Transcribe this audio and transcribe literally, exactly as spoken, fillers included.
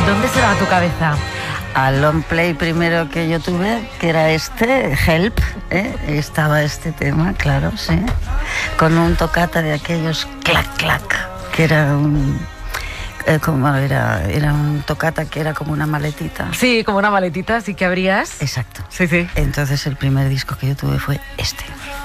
¿Dónde se va tu cabeza? Al long play primero que yo tuve, que era este, Help, ¿eh? Estaba este tema, claro, sí, con un tocata de aquellos clac clac, que era un eh, como era, era un tocata que era como una maletita. Sí, como una maletita, sí que abrías. Exacto. Sí, sí. Entonces el primer disco que yo tuve fue este.